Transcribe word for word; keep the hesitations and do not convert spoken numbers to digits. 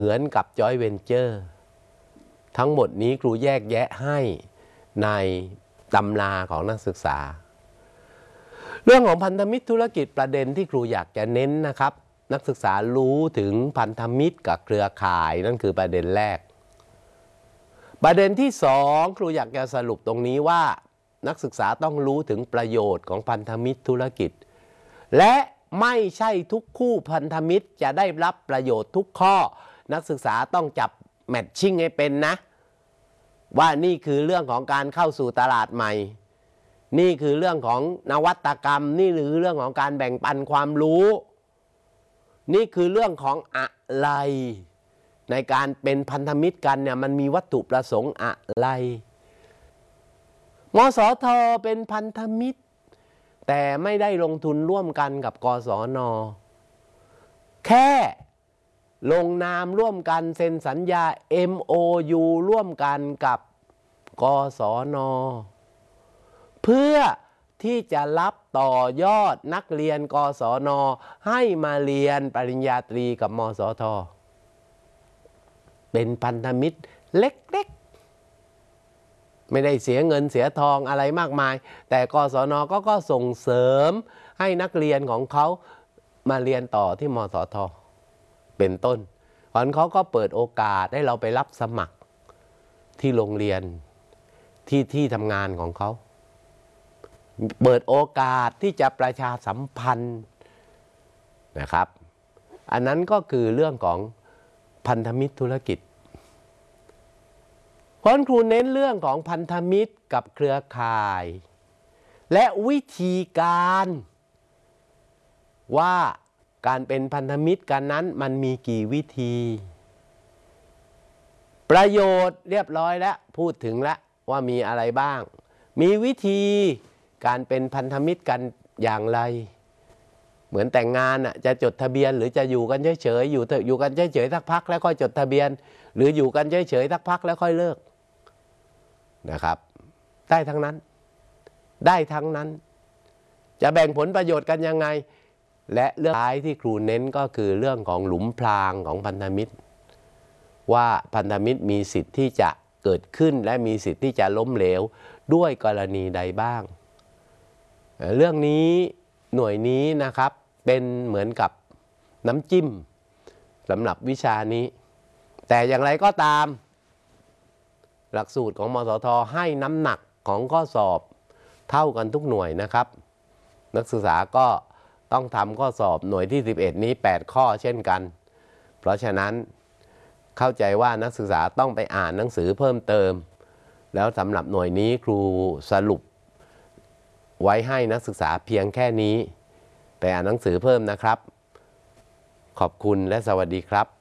เหมือนกับจอยเวนเจอร์ทั้งหมดนี้ครูแยกแยะให้ในตำราของนักศึกษาเรื่องของพันธมิตรธุรกิจประเด็นที่ครูอยากจะเน้นนะครับนักศึกษารู้ถึงพันธมิตรกับเครือข่ายนั่นคือประเด็นแรกประเด็นที่สองครูอยากจะสรุปตรงนี้ว่านักศึกษาต้องรู้ถึงประโยชน์ของพันธมิตรธุรกิจและไม่ใช่ทุกคู่พันธมิตรจะได้รับประโยชน์ทุกข้อนักศึกษาต้องจับแมทชิ่งให้เป็นนะว่านี่คือเรื่องของการเข้าสู่ตลาดใหม่นี่คือเรื่องของนวัตกรรมนี่หรือเรื่องของการแบ่งปันความรู้นี่คือเรื่องของอะไรในการเป็นพันธมิตรกันเนี่ยมันมีวัตถุประสงค์อะไรมสท.เป็นพันธมิตรแต่ไม่ได้ลงทุนร่วมกันกับกศน.แค่ลงนามร่วมกันเซ็นสัญญา เอ็ม โอ ยู ร่วมกันกับกศน.เพื่อที่จะรับต่อยอดนักเรียนกศน.ให้มาเรียนปริญญาตรีกับมสท.เป็นพันธมิตรเล็กๆไม่ได้เสียเงินเสียทองอะไรมากมายแต่กศน.ก็ก็ส่งเสริมให้นักเรียนของเขามาเรียนต่อที่มสท.เป็นต้นเพราะฉะนั้นเขาก็เปิดโอกาสให้เราไปรับสมัครที่โรงเรียนที่ที่ทำงานของเขาเปิดโอกาสที่จะประชาสัมพันธ์นะครับอันนั้นก็คือเรื่องของพันธมิตรธุรกิจเพราะครูเน้นเรื่องของพันธมิตรกับเครือข่ายและวิธีการว่าการเป็นพันธมิตรกันนั้นมันมีกี่วิธีประโยชน์เรียบร้อยแล้วพูดถึงแล้วว่ามีอะไรบ้างมีวิธีการเป็นพันธมิตรกันอย่างไรเหมือนแต่งงานอ่ะจะจดทะเบียนหรือจะอยู่กันเฉยๆอยู่อยู่กันเฉยๆสักพักแล้วค่อยจดทะเบียนหรืออยู่กันเฉยๆสักพักแล้วค่อยเลิกนะครับได้ทั้งนั้นได้ทั้งนั้นจะแบ่งผลประโยชน์กันยังไงและเรื่องท้ายที่ครูเน้นก็คือเรื่องของหลุมพรางของพันธมิตรว่าพันธมิตรมีสิทธิ์ที่จะเกิดขึ้นและมีสิทธิ์ที่จะล้มเหลวด้วยกรณีใดบ้างเรื่องนี้หน่วยนี้นะครับเป็นเหมือนกับน้ำจิ้มสำหรับวิชานี้แต่อย่างไรก็ตามหลักสูตรของมสท.ให้น้ำหนักของข้อสอบเท่ากันทุกหน่วยนะครับนักศึกษาก็ต้องทำข้อสอบหน่วยที่สิบเอ็ดนี้แปดข้อเช่นกันเพราะฉะนั้นเข้าใจว่านักศึกษาต้องไปอ่านหนังสือเพิ่มเติมแล้วสำหรับหน่วยนี้ครูสรุปไว้ให้นักศึกษาเพียงแค่นี้ไปอ่านหนังสือเพิ่มนะครับขอบคุณและสวัสดีครับ